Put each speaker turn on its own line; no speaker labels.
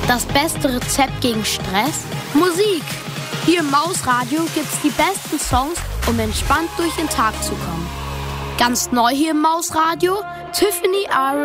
Das beste Rezept gegen Stress? Musik! Hier im Mausradio gibt's die besten Songs, um entspannt durch den Tag zu kommen. Ganz neu hier im Mausradio, Tiffany Aris